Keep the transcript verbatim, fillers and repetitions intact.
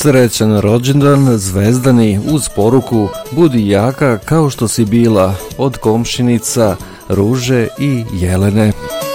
Srećan rođendan Zvezdani uz poruku budi jaka kao što si bila od komšinica Ruže i Jelene.